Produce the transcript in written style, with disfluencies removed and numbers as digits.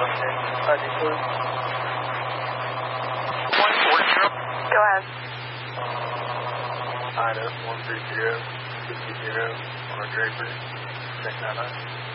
ID, please. 140. Go ahead. Idaho 130 50 on a Draper. Check that out.